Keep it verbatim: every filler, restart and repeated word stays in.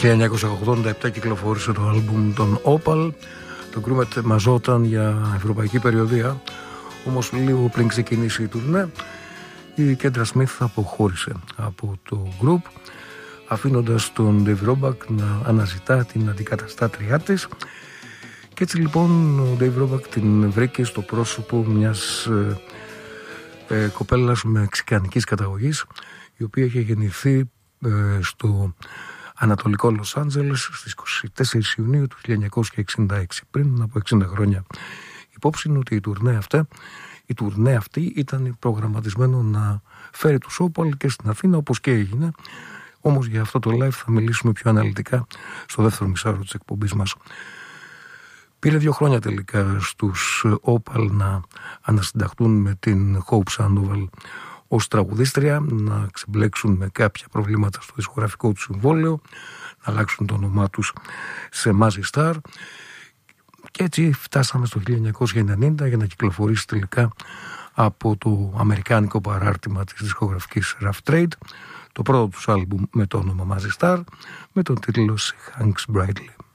χίλια εννιακόσια ογδόντα επτά κυκλοφόρησε το άλμπουμ των Opal. Το γκρουμετ μαζόταν για ευρωπαϊκή περιοδεία, όμως λίγο πριν ξεκινήσει η τουρνέ η Κέντρα Σμιθ αποχώρησε από το group, αφήνοντας τον Dave Roebuck να αναζητά την αντικαταστάτριά της. Και έτσι λοιπόν ο Dave Roebuck την βρήκε στο πρόσωπο μιας ε, ε, κοπέλας μεξικανικής καταγωγής, η οποία είχε γεννηθεί ε, στο Ανατολικό Λος Άντζελες στις είκοσι τέσσερις Ιουνίου του χίλια εννιακόσια εξήντα έξι, πριν από εξήντα χρόνια. Υπόψη είναι ότι η τουρνέ αυτή, η τουρνέ αυτή ήταν προγραμματισμένο να φέρει τους Opal και στην Αθήνα, όπως και έγινε. Όμως για αυτό το live θα μιλήσουμε πιο αναλυτικά στο δεύτερο μισάωρο της εκπομπής μας. Πήρε δύο χρόνια τελικά στους Opal να ανασυνταχτούν με την Hope Sandoval ως τραγουδίστρια, να ξεμπλέξουν με κάποια προβλήματα στο δισκογραφικό του συμβόλαιο, να αλλάξουν το όνομά τους σε Mazzy Star, και έτσι φτάσαμε στο χίλια εννιακόσια ενενήντα για να κυκλοφορήσει τελικά από το αμερικάνικο παράρτημα της δισκογραφικής Rough Trade το πρώτο τους άλμπουμ με το όνομα Mazzy Star, με τον τίτλο Hanks Brightly.